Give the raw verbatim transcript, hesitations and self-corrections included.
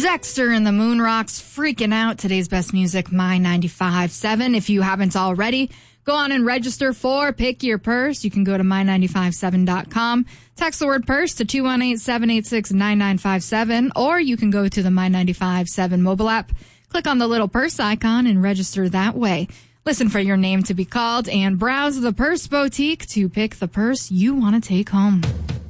Zexter and the Moon Rocks, Freaking Out. Today's best music, My ninety-five point seven. If you haven't already, go on and register for Pick Your Purse. You can go to my nine five seven dot com, text the word purse to two one eight, seven eight six, nine nine five seven, or you can go to the My ninety-five point seven mobile app, click on the little purse icon, and register that way. Listen for your name to be called and browse the Purse Boutique to pick the purse you want to take home.